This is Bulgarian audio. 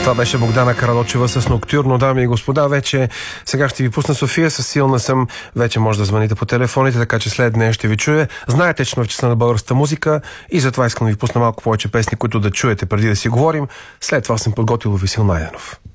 Това беше Богдана Каралочева с Ноктюрно, дами и господа. Вече сега ще ви пусна София, със силна съм. Вече може да звъните по телефоните, така че след днес ще ви чуе. Знаете, че сме в часа на българската музика и затова искам да ви пусна малко повече песни, които да чуете преди да си говорим. След това съм подготвил Васил Найденов.